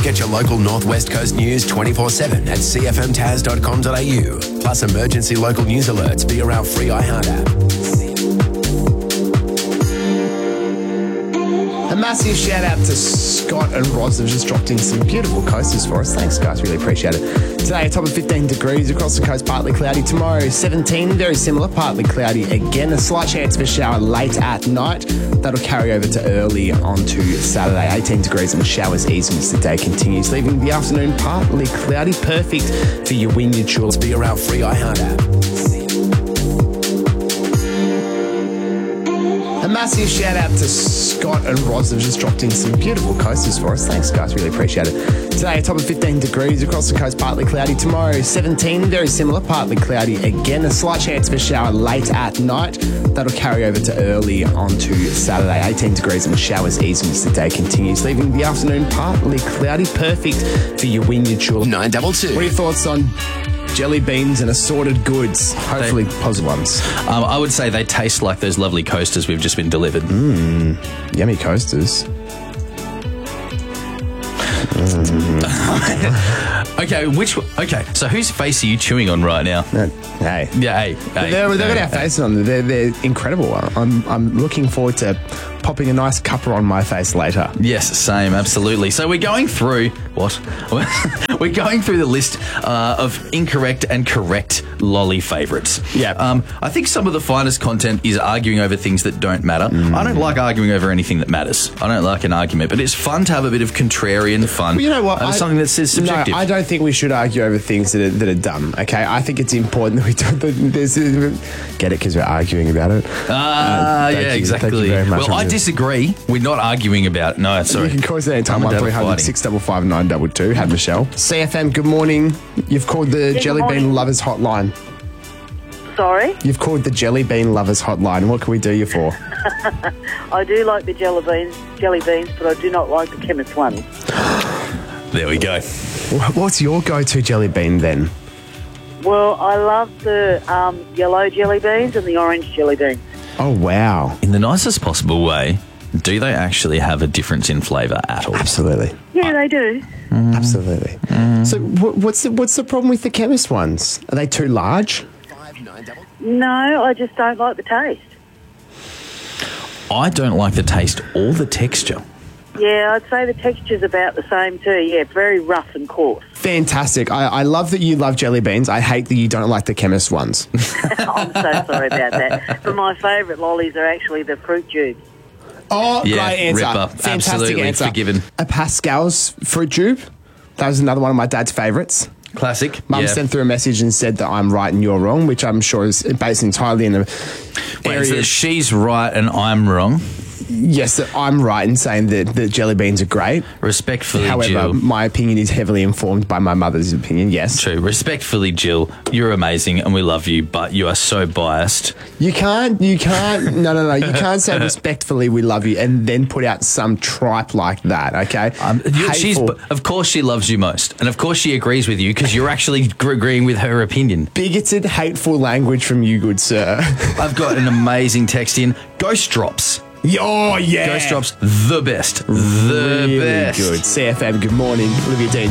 Get your local North West Coast news 24/7 at cfmtaz.com.au. Plus emergency local news alerts via our free iHeart app. A massive shout out to Scott and Roz. They've just dropped in some beautiful coasters for us. Thanks, guys. Really appreciate it. Today, a top of 15 degrees across the coast, partly cloudy. Tomorrow, 17, very similar, partly cloudy again. A slight chance of a shower late at night. That'll carry over to early onto Saturday. 18 degrees and showers easing as the day continues, leaving the afternoon partly cloudy. Perfect for your win, your tulips. Via our free iHeart app. A massive shout out to Scott and Roz. They've just dropped in some beautiful coasters for us. Thanks, guys. Really appreciate it. Today, a top of 15 degrees across the coast, partly cloudy. Tomorrow, 17, very similar, partly cloudy again. A slight chance of a shower late at night. That'll carry over to early onto Saturday. 18 degrees and showers easing as the day continues, leaving the afternoon partly cloudy. Perfect for your win, your tulip. 922. What are your thoughts on jelly beans and assorted goods? Hopefully positive ones. I would say they taste like those lovely coasters we've just been delivered. Yummy coasters. Okay, so whose face are you chewing on right now? Hey. Yeah, hey. They've got our faces on them. They're incredible. I'm looking forward to popping a nice cuppa on my face later. Yes, same, absolutely. So we're going through we're going through the list of incorrect and correct lolly favourites. Yeah. I think some of the finest content is arguing over things that don't matter. I don't like arguing over anything that matters. I don't like an argument, but it's fun to have a bit of contrarian fun. Well, you know what? Something that's subjective. No, I don't think we should argue over things that are dumb. Okay, I think it's important that we don't. Get it because we're arguing about it. Yeah, exactly. Thank you very much. Well, I disagree. We're not arguing about it. No, sorry. You can call us anytime. Mum and Dad are 1300 655 922. Have Michelle. CFM, good morning. You've called the Jelly Bean Lovers Hotline. Sorry? You've called the Jelly Bean Lovers Hotline. What can we do you for? I do like the jelly beans, but I do not like the chemist ones. There we go. What's your go-to jelly bean then? Well, I love the yellow jelly beans and the orange jelly beans. Oh, wow. In the nicest possible way, do they actually have a difference in flavour at all? Absolutely. Yeah, they do. Absolutely. So what's the problem with the chemist ones? Are they too large? No, I just don't like the taste. I don't like the taste or the texture. Yeah, I'd say the texture's about the same too. Yeah, very rough and coarse. Fantastic. I love that you love jelly beans. I hate that you don't like the chemist ones. I'm so sorry about that. But my favourite lollies are actually the fruit tubes. Oh, Yeah, great answer. ripper. Fantastic Absolutely answer. forgiven. A Pascal's fruit tube. That was another one of my dad's favourites. Classic. Mum sent through a message and said that I'm right and you're wrong, which I'm sure is based entirely in a Wait, so area. she's right and I'm wrong? Yes, that I'm right in saying that jelly beans are great. Respectfully, However, Jill. my opinion is heavily informed by my mother's opinion, yes. True. Respectfully, Jill, you're amazing and we love you, but you are so biased. You can't, no. You can't say respectfully we love you and then put out some tripe like that, okay? Of course she loves you most. And of course she agrees with you because you're actually agreeing with her opinion. Bigoted, hateful language from you, good sir. I've got an amazing text in. Ghost Drops. Oh, yeah. Ghost Drops, the best. The Really best. good. CFM, good morning. Olivia Dean.